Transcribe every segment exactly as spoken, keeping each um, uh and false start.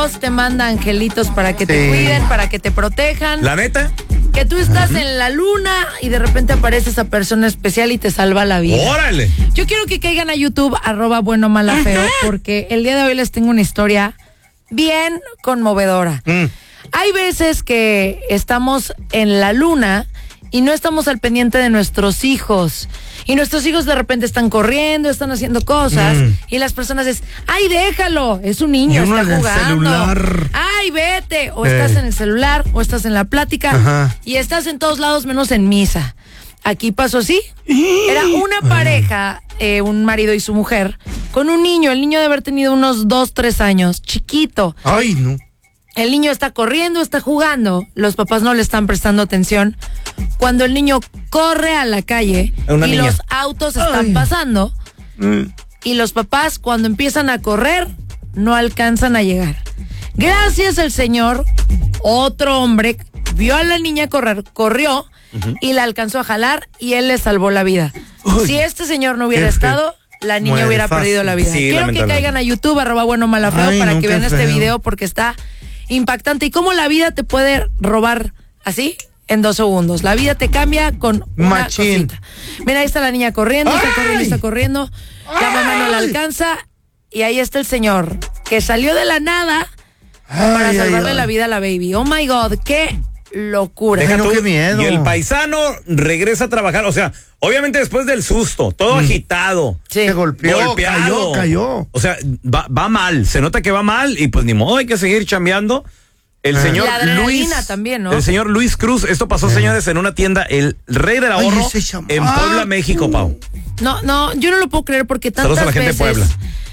Dios te manda angelitos para que te sí. cuiden, para que te protejan. ¿La neta? Que tú estás uh-huh. en la luna y de repente aparece esa persona especial y te salva la vida. ¡Órale! Yo quiero que caigan a YouTube, arroba bueno mala feo, porque el día de hoy les tengo una historia bien conmovedora. Mm. Hay veces que estamos en la luna y no estamos al pendiente de nuestros hijos. Y nuestros hijos de repente están corriendo, están haciendo cosas. Mm. Y las personas dicen, ¡ay, déjalo! Es un niño, está jugando. Celular. ¡Ay, vete! O eh. estás en el celular, o estás en la plática. Ajá. Y estás en todos lados menos en misa. Aquí pasó así. Era una pareja, eh, un marido y su mujer, con un niño. El niño debe haber tenido unos dos, tres años. Chiquito. ¡Ay, no! El niño está corriendo, está jugando. Los papás no le están prestando atención. Cuando el niño corre a la calle y niña. Los autos están Ay. pasando mm. y los papás cuando empiezan a correr no alcanzan a llegar. Gracias al Señor, otro hombre vio a la niña correr, corrió uh-huh. y la alcanzó a jalar y él le salvó la vida. Uy. Si este señor no hubiera estado, la niña Muere hubiera fácil. perdido la vida. Sí, quiero que caigan a YouTube, arroba bueno mala feo, Ay, para no, que vean feo. este video porque está impactante. Y cómo la vida te puede robar así en dos segundos. La vida te cambia con una Machín. cosita. Mira, ahí está la niña corriendo, ¡Ay! está corriendo, está corriendo. La mamá no la alcanza. Y ahí está el señor, que salió de la nada ay, para salvarle ay, la vida a la baby. Oh my God, qué locura. Deja tú, qué miedo. Y el paisano regresa a trabajar, o sea, obviamente después del susto, todo mm. agitado. Sí. Se golpeó, golpeado. cayó, cayó. O sea, va, va mal, se nota que va mal y pues ni modo, hay que seguir chambeando. El ah. señor Luis también, ¿no? El señor Luis Cruz, esto pasó, eh. señores, en una tienda, el Rey del Ahorro, Ay, en Puebla, México, Pau. No, no, yo no lo puedo creer porque tantas Saludos a la gente veces... de Puebla.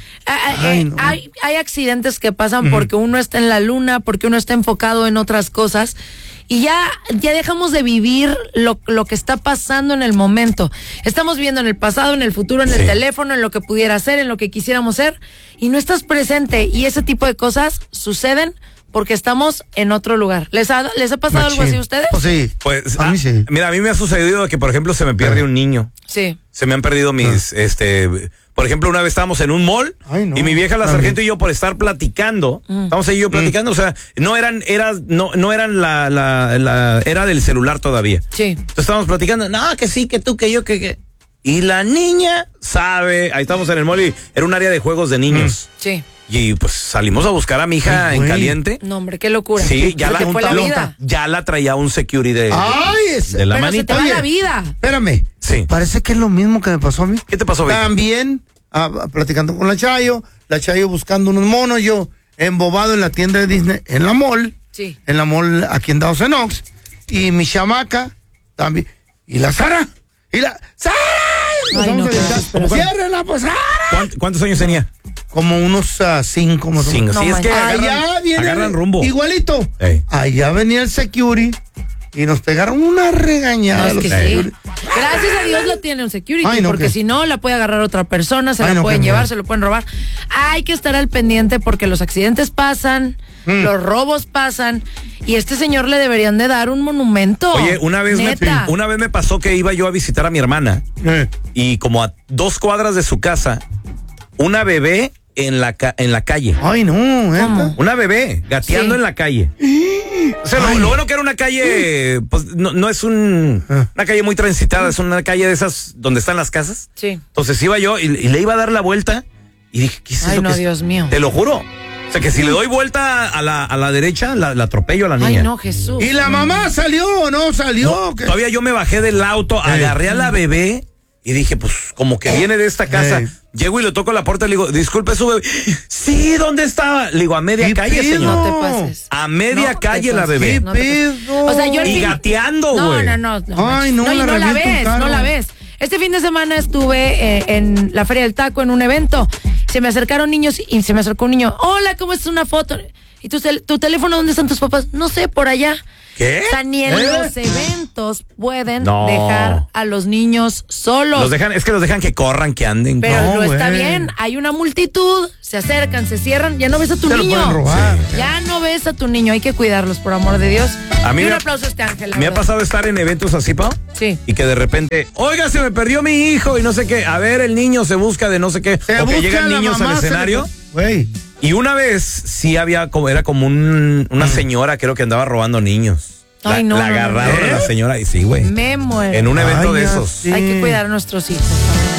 Ay, no. hay, hay accidentes que pasan uh-huh. porque uno está en la luna, porque uno está enfocado en otras cosas y ya, ya dejamos de vivir lo, lo que está pasando en el momento. Estamos viviendo en el pasado, en el futuro, en sí. el teléfono, en lo que pudiera ser, en lo que quisiéramos ser y no estás presente y ese tipo de cosas suceden porque estamos en otro lugar. ¿Les ha, les ha pasado Machín. algo así a ustedes? Pues sí. Pues, a ah, mí sí. Mira, a mí me ha sucedido que, por ejemplo, se me pierde un niño. Sí. Se me han perdido mis, ah. este... Por ejemplo, una vez estábamos en un mall Ay, no. y mi vieja, la sargento y yo, por estar platicando, mm. estamos ahí yo platicando, mm. o sea, no eran, era, no, no eran la, la, la, era del celular todavía. Sí. Entonces estábamos platicando, no, que sí, que tú, que yo, que, que. Y la niña sabe, ahí estamos en el mall y era un área de juegos de niños. Mm. Sí. Y pues salimos a buscar a mi hija Ay, en caliente. No, hombre, qué locura. Sí, ya la, fue la vida. ya la traía un security de, Ay, ese, de la pero manita. Se te va la vida. Espérame. Sí. Parece que es lo mismo que me pasó a mí. ¿Qué te pasó, Vicky? También, ah, platicando con la Chayo, la Chayo buscando unos monos, yo embobado en la tienda de Disney, en la mall. Sí. En la mall aquí en Dawson Oaks. Y mi chamaca también. Y la Sara. Y la ¡Sara! Ay, no, ¡Ciérrenla, pues, Sara! ¿Cuántos, ¿Cuántos años tenía? Como unos uh, cinco, más o menos. No, sí, es que agarran, allá viene agarran rumbo. Igualito. Ey. Allá venía el security y nos pegaron una regañada. No, es que sí. Gracias a Dios lo tiene un security, Ay, no, porque ¿qué? si no la puede agarrar otra persona, se Ay, la no, pueden llevar, no. se lo pueden robar. Hay que estar al pendiente porque los accidentes pasan, mm. los robos pasan y a este señor le deberían de dar un monumento. Oye, una vez, me, una vez me pasó que iba yo a visitar a mi hermana eh. y como a dos cuadras de su casa, una bebé en la ca- en la calle. Ay, no, ¿eh? Una bebé gateando sí. en la calle. O sea, lo, lo bueno que era una calle, pues no, no es un, una calle muy transitada, es una calle de esas donde están las casas. Sí. Entonces iba yo y, y le iba a dar la vuelta y dije, ¿qué es eso? Ay, no, que Dios es? mío. Te lo juro. O sea, que si le doy vuelta a la, a la derecha, la, la atropello a la niña. Ay, no, Jesús. ¿Y la mamá salió o no salió? No, todavía yo me bajé del auto, eh. agarré a la bebé y dije, pues, como que viene de esta casa. Eh. Llego y le toco la puerta y le digo, disculpe, su bebé. Sí, ¿dónde estaba? Le digo, a media calle, pedo? señor. No te pases. A media no calle la bebé. ¿Qué no pedo? O sea, yo y gateando, güey. No, no, no. no Ay, no, no, la, y no la ves, no la ves. Este fin de semana estuve eh, en la Feria del Taco en un evento. Se me acercaron niños y se me acercó un niño. Hola, ¿cómo es una foto? ¿Y tu, tu teléfono dónde están tus papás? No sé, por allá. ¿Qué? O sea, ni en ¿Eh? los eventos pueden no. dejar a los niños solos. Los dejan, es que los dejan que corran, que anden. Pero no, no está güey. bien. Hay una multitud, se acercan, se cierran, ya no ves a tu se niño. Lo pueden robar. Sí. Ya no ves a tu niño, hay que cuidarlos, por amor de Dios. A mí y un me, aplauso a este Ángel. Me ha pasado estar en eventos así, Pau. Sí. Y que de repente, oiga, se me perdió mi hijo y no sé qué. A ver, el niño se busca de no sé qué. Se o que llegan niños al escenario. Se Güey. Y una vez sí había, como era como un, una señora, creo que andaba robando niños. La, Ay, no, la no, agarraron no, no. a la señora y sí, güey. Me muero. En un evento Ay, de ya esos. sí. Hay que cuidar a nuestros hijos también.